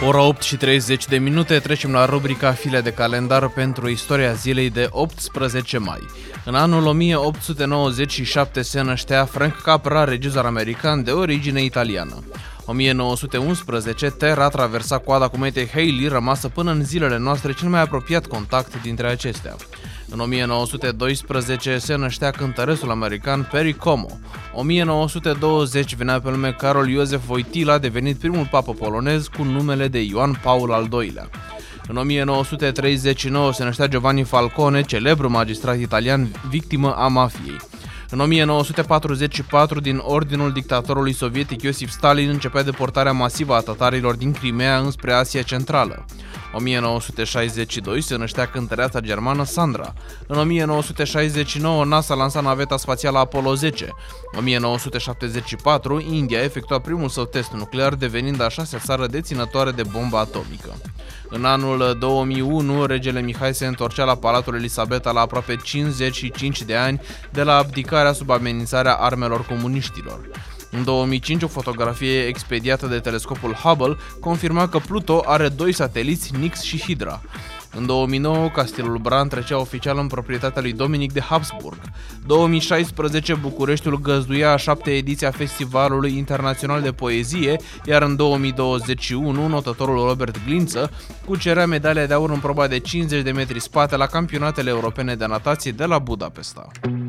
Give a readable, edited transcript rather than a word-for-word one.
Ora 8 și 30 de minute, trecem la rubrica File de calendar pentru istoria zilei de 18 mai. În anul 1897 se năștea Frank Capra, regizor american de origine italiană. 1911, Terra traversa coada cometei Halley, rămasă până în zilele noastre cel mai apropiat contact dintre acestea. În 1912 se năștea cântăresul american Perry Como. 1920 venea pe lume Carol Iosef Wojtyla, devenit primul papă polonez cu numele de Ioan Paul al II-lea. În 1939 se năștea Giovanni Falcone, celebru magistrat italian victimă a mafiei. În 1944, din ordinul dictatorului sovietic Iosif Stalin, începea deportarea masivă a tatarilor din Crimea înspre Asia Centrală. 1962 se năștea cântăreața germană Sandra. În 1969 NASA lansa naveta spațială Apollo 10. 1974 India efectua primul său test nuclear, devenind a 6-a țară deținătoare de bombă atomică. În anul 2001, regele Mihai se întorcea la Palatul Elisabeta la aproape 55 de ani de la abdicarea sub amenințarea armelor comuniștilor. În 2005, o fotografie expediată de telescopul Hubble confirma că Pluto are 2 sateliți, Nix și Hydra. În 2009, castelul Bran trecea oficial în proprietatea lui Dominic de Habsburg. 2016, Bucureștiul găzduia a 7-a ediție a Festivalului Internațional de Poezie, iar în 2021, notătorul Robert Glință cucerea medalia de aur în proba de 50 de metri spate la campionatele europene de natație de la Budapesta.